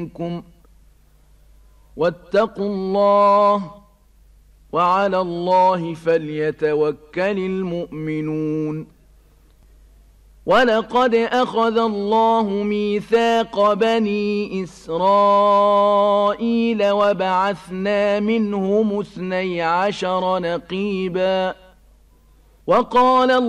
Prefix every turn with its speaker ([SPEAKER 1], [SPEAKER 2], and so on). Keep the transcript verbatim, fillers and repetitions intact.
[SPEAKER 1] منكم واتقوا الله وعلى الله فليتوكل المؤمنون. ولقد أخذ الله ميثاق بني إسرائيل وبعثنا منهم اثني عشر نقيبا وقال